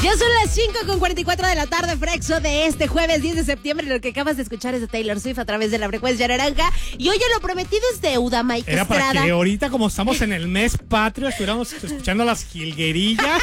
Ya son las 5:44 de la tarde, Frexo, de este jueves 10 de septiembre. Lo que acabas de escuchar es de Taylor Swift a través de la frecuencia naranja. Y oye, lo prometido es deuda, Mike Era Estrada. para que ahorita, como estamos en el mes patrio, estuviéramos escuchando las jilguerillas.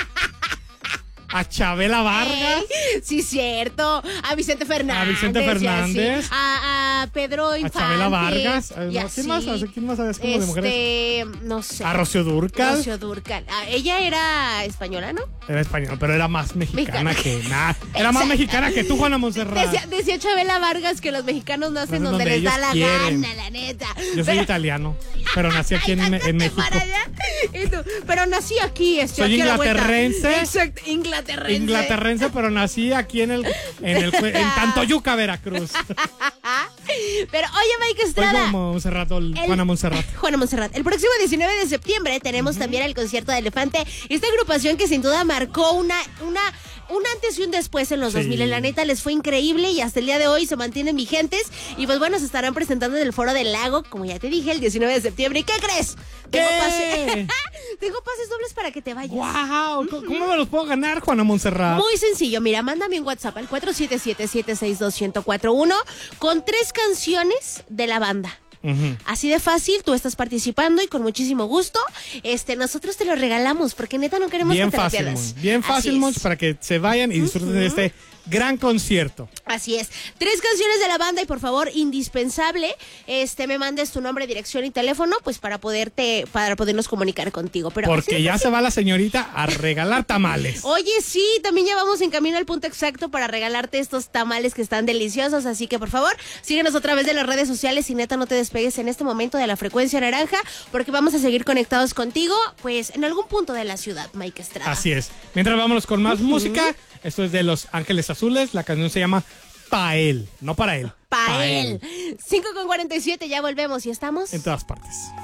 A Chabela Vargas. Sí, cierto. A Vicente Fernández. A Pedro Infante. A Chabela Vargas. ¿Quién más? ¿Quién más sabes como de mujeres? No sé. A Rocío Dúrcal. Ella era española, ¿no? Era española, pero era más mexicana que nada. Era más mexicana que tú, Juana Montserrat. Decía Chabela Vargas que los mexicanos nacen donde les da la gana, la neta. Yo soy italiano, pero nací aquí en México. Pero nací aquí. Soy inglaterrense. Exacto, inglaterrense, pero nací aquí en Tantoyuca, Veracruz. Pero oye, Mike Estrada. Juana Montserrat. El próximo 19 de septiembre tenemos también el concierto de Elefante. Esta agrupación que sin duda marcó un antes y un después en los 2000. En la neta les fue increíble y hasta el día de hoy se mantienen vigentes. Y pues bueno, se estarán presentando en el Foro del Lago, como ya te dije, el 19 de septiembre. ¿Y qué crees? Tengo pases dobles para que te vayas. ¡Wow! ¿Cómo me los puedo ganar, Juana Montserrat? Muy sencillo, mira, mándame un WhatsApp al 477-762-1041 con 3 canciones de la banda. Así de fácil, tú estás participando y con muchísimo gusto, nosotros te lo regalamos porque neta no queremos que te lo pierdas. Bien fácil, Monch, para que se vayan y disfruten de este gran concierto. Así es. 3 canciones de la banda y por favor, indispensable, me mandes tu nombre, dirección y teléfono, pues para podernos comunicar contigo. Pero porque ya se va la señorita a regalar tamales. Oye, sí, también ya vamos en camino al punto exacto para regalarte estos tamales que están deliciosos, así que por favor, síguenos a través de las redes sociales y neta no te despegues en este momento de la frecuencia naranja, porque vamos a seguir conectados contigo, pues en algún punto de la ciudad, Mike Estrada. Así es. Mientras vámonos con más música, esto es de Los Ángeles Azules, la canción se llama Pa' él, no para él. Pa' él. 5:47, ya volvemos y estamos en todas partes.